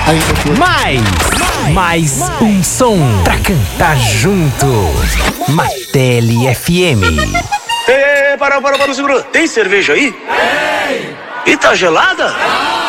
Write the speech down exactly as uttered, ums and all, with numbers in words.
Mais, mais um som pra cantar junto. Martelli F M. Ei, para, para, para, segura. Tem cerveja aí? Tem. E tá gelada?